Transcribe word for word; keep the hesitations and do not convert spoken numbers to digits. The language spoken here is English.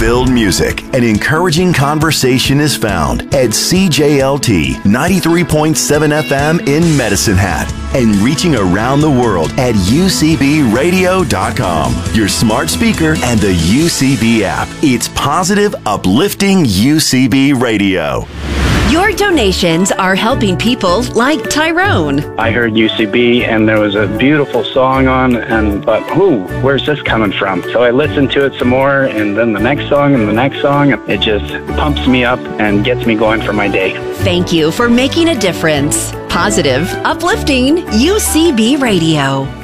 Hope-filled music and encouraging conversation is found at C J L T ninety-three point seven F M in Medicine Hat and reaching around the world at U C B radio dot com, your smart speaker, and the U C B app. It's positive, uplifting U C B Radio. Your donations are helping people like Tyrone. I heard U C B and there was a beautiful song on and thought, who, where's this coming from? So I listened to it some more and then the next song and the next song. It just pumps me up and gets me going for my day. Thank you for making a difference. Positive, uplifting U C B Radio.